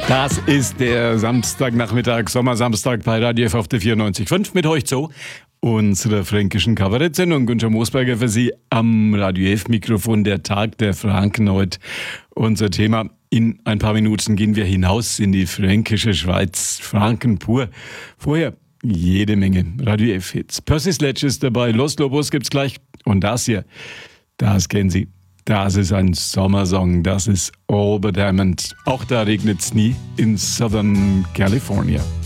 Das ist der Samstagnachmittag, Sommersamstag bei Radio F auf der 94.5 mit euch zu unserer fränkischen Kabarettsendung. Günther Moosberger für Sie am Radio F-Mikrofon, der Tag der Franken heute. Unser Thema: in ein paar Minuten gehen wir hinaus in die fränkische Schweiz. Franken pur. Vorher jede Menge Radio F-Hits. Percy Sledge ist dabei, Los Lobos gibt's gleich. Und das hier, das kennen Sie. Das ist ein Sommersong, das ist All But Diamond. Auch da regnet's nie in Southern California.